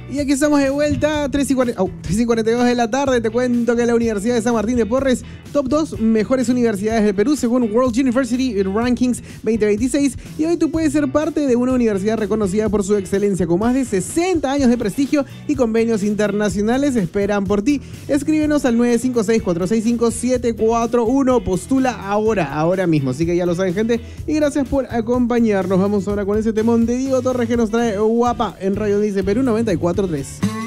Y aquí estamos de vuelta, 3:42 de la tarde. Te cuento que la Universidad de San Martín de Porres, top 2 mejores universidades del Perú según World University Rankings 2026. Y hoy tú puedes ser parte de una universidad reconocida por su excelencia, con más de 60 años de prestigio y convenios internacionales esperan por ti. Escríbenos al 956-465-741. Postula ahora mismo. Así que ya lo saben, gente. Y gracias por acompañarnos. Vamos ahora con ese temón de Diego Torres que nos trae Guapa en Radio Dice Perú 94.3.